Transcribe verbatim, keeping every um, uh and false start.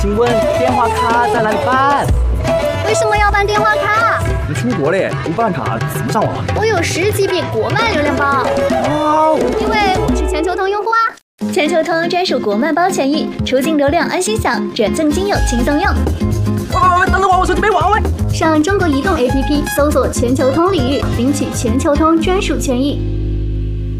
请问电话卡在哪里办？ 为什么要办电话卡？ 你出国嘞，不办卡怎么上网？ 我有十 G B 国漫流量包。 哇， 因为我是全球通用户啊。全球通专属国漫包权益，出境流量安心享，转赠金友轻松用。 喂，等等我，我手机没网喂。 上中国移动 A P P 搜索全球通领域，领取全球通专属权益。